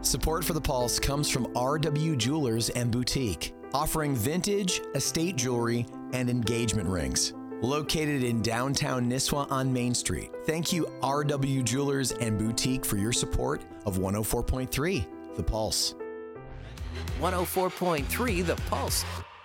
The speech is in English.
Support for The Pulse comes from RW Jewelers and Boutique, offering vintage, estate jewelry, and engagement rings. Located in downtown Nisswa on Main Street. Thank you, RW Jewelers and Boutique, for your support of 104.3 The Pulse. 104.3 The Pulse.